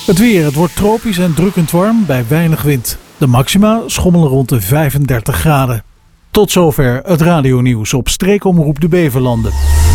Het weer, het wordt tropisch en drukkend warm bij weinig wind. De maxima schommelen rond de 35 graden. Tot zover het radionieuws op Streekomroep de Beverlanden.